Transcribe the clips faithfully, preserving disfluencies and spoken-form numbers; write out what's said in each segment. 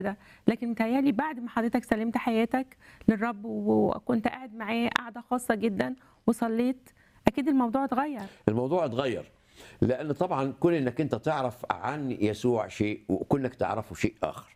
ده، لكن متهيألي بعد ما حضرتك سلمت حياتك للرب وكنت قاعد معاه قعدة خاصة جدًا وصليت، أكيد الموضوع اتغيّر. الموضوع اتغيّر، لأن طبعًا كون إنك أنت تعرف عن يسوع شيء وكونك تعرفه شيء آخر.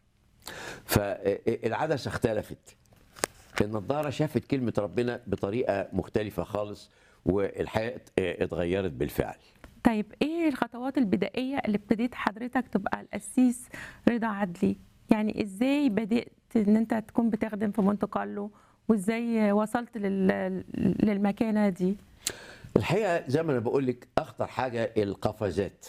فالعدسة اختلفت. النضارة شافت كلمة ربنا بطريقة مختلفة خالص، والحياة اتغيّرت بالفعل. طيب إيه الخطوات البدائية اللي ابتديت حضرتك تبقى القسيس رضا عدلي؟ يعني إزاي بدأت إن أنت تكون بتخدم في مونte كارلو، وإزاي وصلت لل للمكانة دي؟ الحقيقة زي ما أنا باقول لِك أخطر حاجة القفزات.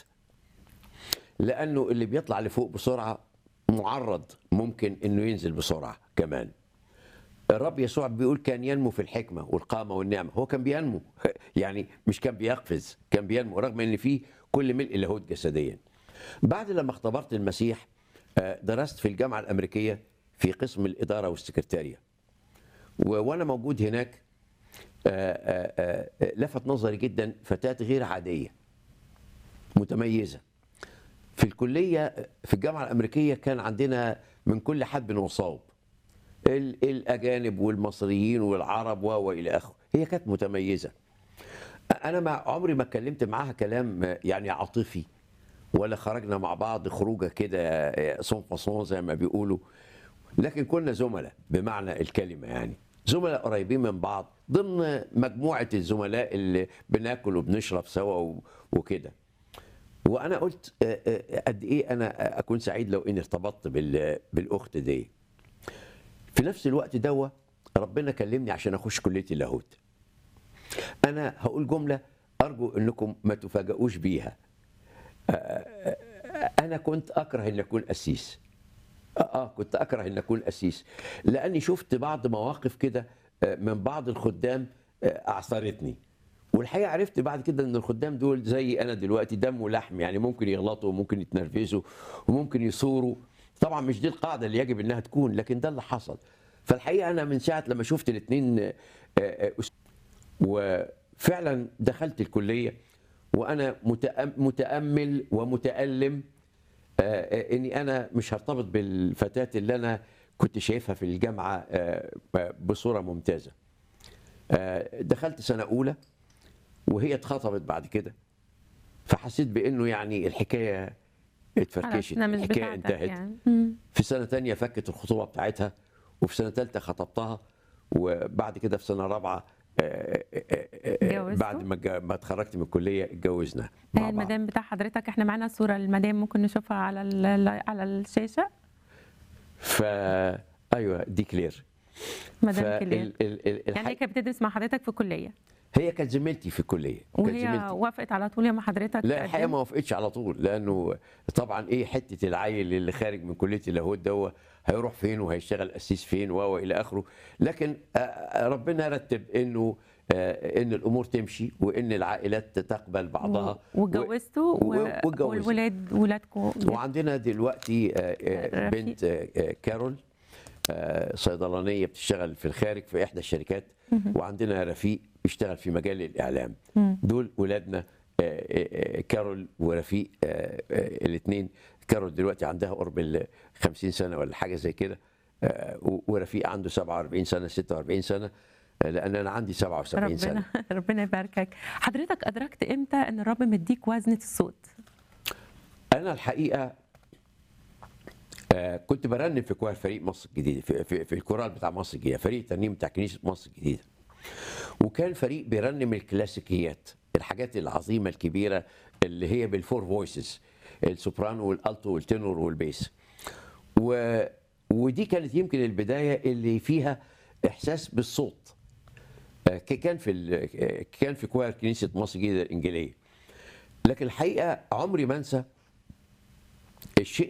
لأنه اللي بيطلع لفوق بسرعة مُعرّض ممكن إنه ينزل بسرعة كمان. الرب يسوع بيقول كان ينمو في الحكمة والقامة والنعمة، هو كان بينمو يعني مش كان بيقفز، كان بينمو رغم إن فيه كل ملء لاهوت جسديًا. بعد لما اختبرت المسيح آآ درست في الجامعة الأمريكية في قسم الإدارة والسكرتارية. و وأنا موجود هناك آآ آآ لفت نظري جدًا فتاة غير عادية، متميزة. في الكلية في الجامعة الأمريكية كان عندنا من كل حدب وصوب. ال الأجانب والمصريين والعرب و وإلى آخره، هي كانت متميزة. أنا ما عمري ما اتكلمت معاها كلام يعني عاطفي، ولا خرجنا مع بعض خروجة كده sans façon زي ما بيقولوا، لكن كنا زملاء بمعنى الكلمة يعني، زملاء قريبين من بعض ضمن مجموعة الزملاء اللي بناكل وبنشرب سوا وكده. وأنا قلت قد إيه أنا أكون سعيد لو إني ارتبطت بال بالأخت دي. في نفس الوقت دوّة ربنا كلمني عشان أخش كلية اللاهوت. أنا هاقول جملة أرجو إنكم ما تفاجئوش بيها. آآ أنا كنت أكره إني أكون قسيس. آه، آه، كنت أكره إني أكون قسيس، لأني شُفت بعض مواقف كده آآ من بعض الخدام آآ أعصرتني. والحقيقة عرفت بعد كده إن الخدام دول زيي أنا دلوقتي دم ولحم، يعني ممكن يغلطوا وممكن يتنرفزوا وممكن يثوروا. طبعًا مش دي القاعدة اللي يجب إنها تكون، لكن ده اللي حصل. فالحقيقة أنا من ساعة لما شُفت الاتنين آآ أس وفعلًا دخلت الكلية وأنا متأم متأمل ومتألم آآ إني أنا مش هارتبط بالفتاة اللي أنا كنت شايفها في الجامعة آآ بصورة ممتازة. آآ دخلت سنة أولى وهي اتخطبت بعد كده. فحسيت بإنه يعني الحكاية اتفركشت، خلاص مش الحكاية بتاعتك انتهت. يعني. إمم. في سنة تانية فكت الخطوبة بتاعتها، وفي سنة تالتة خطبتها، وبعد كده في سنة رابعة آآ بعد اتجوزتوا؟ ما اتج ما اتخرجت من الكلية اتجوزنا مع هي بعض. المدام بتاع حضرتك إحنا معانا صورة للمدام ممكن نشوفها على ال على الشاشة؟ ف أيوه دي كلير. مدام فال كلير. ال ال يعني هي الحق كانت بتدرس مع حضرتك في الكلية، هي كانت زميلتي في الكلية، كانت وهي زميلتي. وافقت على طول لمّا حضرتك لأ الحقيقة ما قدمت؟ وافقتش على طول، لأنه طبعًا إيه حتة العيل اللي خارج من كلية اللاهوت دوّة هيروح فين وهيشتغل قسيس فين و و إلى آخره. لكن آآ ربنا رتب إنه آآ إن الأمور تمشي وإن العائلات تقبل و بعضها و واتجوزتوا و و واتجوزنا. والولاد ولادكم جت وعندنا دلوقتي آآ آآ رفيق. بنت آآ كارول آآ صيدلانية بتشتغل في الخارج في إحدى الشركات، اهم. وعندنا رفيق بيشتغل في مجال الإعلام. إمم. دول ولادنا آآ آآ كارول ورفيق آآ الاتنين. كارول دلوقتي عندها قرب الخمسين سنة والّا حاجة زي كده. آآ ورفيق عنده سبعة وأربعين سنة، ستة وأربعين سنة، لأن أنا عندي سبعة وسبعين ربنا سنة. ربنا يباركك. حضرتك أدركت إمتى إن الرب مدّيك وزنة الصوت؟ أنا الحقيقة آآ كنت بارنم في كوار فريق مصر الجديدة، في في في الكورال بتاع مصر الجديدة، فريق الترنيم بتاع كنيسة مصر الجديدة. وكان فريق بيرنم الكلاسيكيات، الحاجات العظيمة الكبيرة اللي هي بالفور فويسز، السوبرانو والالتو والتنور والبيس. و ودي كانت يمكن البداية اللي فيها إحساس بالصوت. آآ ك كان في ال كان في كوار كنيسة مصر الجديدة الإنجيلية. لكن الحقيقة عمري ما أنسى الشيء